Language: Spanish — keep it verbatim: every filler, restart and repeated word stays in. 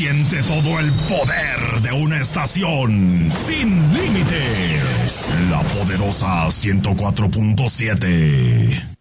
Siente todo el poder de una estación sin límites. La poderosa ciento cuatro punto siete.